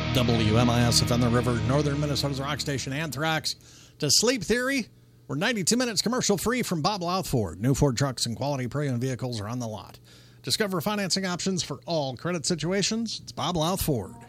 WMIS of Thunder River, Northern Minnesota's rock station, Anthrax to Sleep Theory. We're 92 minutes commercial free from Bob Louth Ford. New Ford trucks and quality pre-owned vehicles are on the lot. Discover financing options for all credit situations. It's Bob Louth Ford.